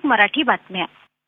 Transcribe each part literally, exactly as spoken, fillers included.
मराठी बातम्या.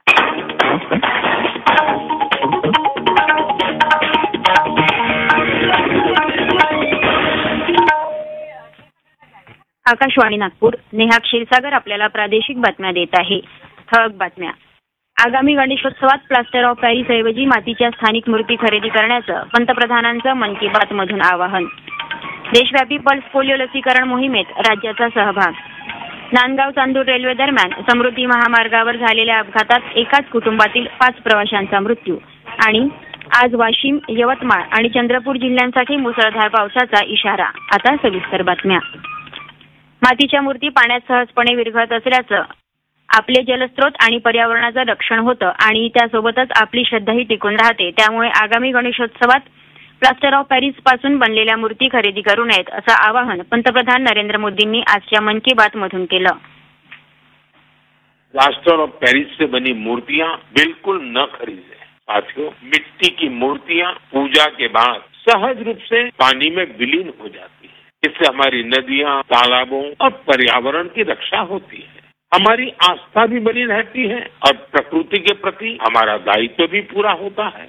आकाशवाणी नागपूर. नेहा क्षीरसागर आपल्याला प्रादेशिक बातम्या देत आहे. ठळक बातम्या. आगामी गणेशोत्सवात प्लास्टर ऑफ पॅरिस ऐवजी मातीच्या स्थानिक मूर्ती खरेदी करण्याचं पंतप्रधानांचं मन की बात मधून आवाहन. देशव्यापी पल्स पोलिओ लसीकरण मोहिमेत राज्याचा सहभाग. नांदगाव चांदूर रेल्वे दरम्यान समृद्धी महामार्गावर झालेल्या अपघातात एकाच कुटुंबातील पाच प्रवाशांचा मृत्यू. आणि आज वाशिम, यवतमाळ आणि चंद्रपूर जिल्ह्यांसाठी मुसळधार पावसाचा इशारा. आता सविस्तर बातम्या. मातीच्या मूर्ती पाण्यात सहजपणे विरघळत असल्याचं आपले जलस्रोत आणि पर्यावरणाचं रक्षण होतं आणि त्यासोबतच आपली श्रद्धाही टिकून राहते. त्यामुळे आगामी गणेशोत्सवात प्लास्टर ऑफ पॅरिस पासून बनलेल्या मूर्ती खरेदी करू नयेत असं आवाहन पंतप्रधान नरेंद्र मोदींनी आजच्या मन की बात मधून केलं. प्लास्टर ऑफ पेरिस से बनी मूर्तियां बिल्कुल न खरीदें. साथियों, मिट्टी की मूर्तियां पूजा के बाद सहज रूप से पानी में विलीन हो जाती है. इससे हमारी नदियां, तालाबों और पर्यावरण की रक्षा होती है. हमारी आस्था भी बनी रहती है और प्रकृति के प्रति हमारा दायित्व भी पूरा होता है.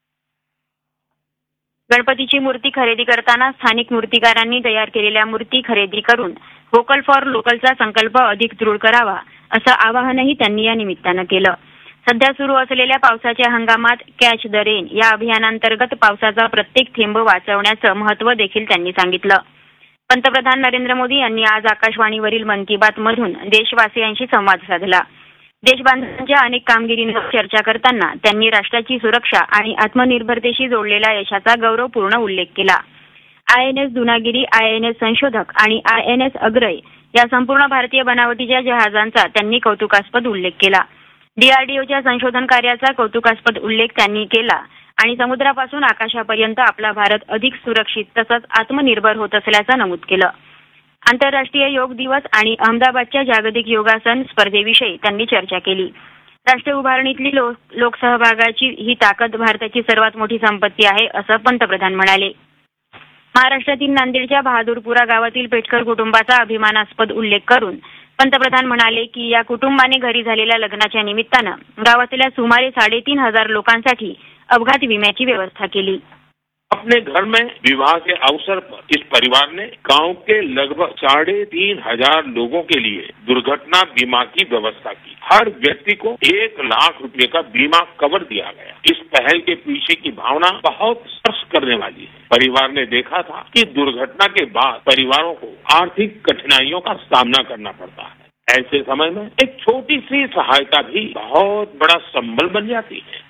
गणपतीची मूर्ती खरेदी करताना स्थानिक मूर्तिकारांनी तयार केलेल्या मूर्ती खरेदी करून व्होकल फॉर लोकलचा संकल्प अधिक दृढ करावा असं आवाहनही त्यांनी या निमित्तानं केलं. सध्या सुरू असलेल्या पावसाच्या हंगामात कॅच द रेन या अभियानांतर्गत पावसाचा प्रत्येक थेंब वाचवण्याचं महत्त्व देखील त्यांनी सांगितलं. पंतप्रधान नरेंद्र मोदी यांनी आज आकाशवाणीवरील मन की बात मधून देशवासियांशी संवाद साधला. देशबांधवांच्या अनेक कामगिरींवर चर्चा करताना त्यांनी राष्ट्राची सुरक्षा आणि आत्मनिर्भरतेशी जोडलेल्या यशाचा गौरवपूर्ण उल्लेख केला. I N S Dunagiri, I N S संशोधक आणि आय एन एस अग्रय या संपूर्ण भारतीय बनावटीच्या जहाजांचा त्यांनी कौतुकास्पद उल्लेख केला. डीआरडीओच्या संशोधन कार्याचा कौतुकास्पद उल्लेख त्यांनी केला आणि समुद्रापासून आकाशापर्यंत आपला भारत अधिक सुरक्षित तसंच आत्मनिर्भर होत असल्याचं नमूद केलं. आंतरराष्ट्रीय योग दिवस आणि अहमदाबादच्या जागतिक योगासन स्पर्धेविषयी त्यांनी चर्चा केली. राष्ट्र उभारणीतली लोक लोकसहभागाची ही ताकद भारताची सर्वात मोठी संपत्ती आहे असं पंतप्रधान म्हणाले. महाराष्ट्रातील नांदेडच्या बहादूरपुरा गावातील पेटकर कुटुंबाचा अभिमानास्पद उल्लेख करून पंतप्रधान म्हणाले की या कुटुंबाने घरी झालेल्या लग्नाच्या निमित्तानं गावातल्या सुमारे साडेतीन हजार लोकांसाठी अपघात विम्याची व्यवस्था केली. अपने घर में विवाह के अवसर पर इस परिवार ने गांव के लगभग साढ़े तीन हजार लोगों के लिए दुर्घटना बीमा की व्यवस्था की. हर व्यक्ति को एक लाख रुपए का बीमा कवर दिया गया. इस पहल के पीछे की भावना बहुत स्पर्श करने वाली है. परिवार ने देखा था कि दुर्घटना के बाद परिवारों को आर्थिक कठिनाइयों का सामना करना पड़ता है. ऐसे समय में एक छोटी सी सहायता भी बहुत बड़ा संबल बन जाती है.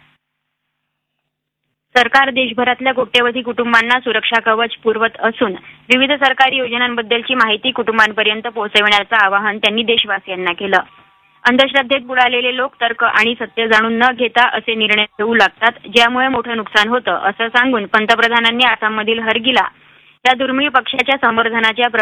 सरकार देशभरातल्या कोट्यवधी कुटुंबांना सुरक्षा कवच पुरवत असून विविध सरकारी योजनांबद्दलची माहिती कुटुंबांपर्यंत पोहोचवण्याचं आवाहन त्यांनी देशवासियांना केलं. अंधश्रद्धेत बुडालेले लोक तर्क आणि सत्य जाणून न घेता असे निर्णय घेऊ लागतात, ज्यामुळे मोठं नुकसान होतं असं सांगून पंतप्रधानांनी आसाममधील हरगिला या दुर्मिळ पक्ष्याच्या संवर्धनाच्या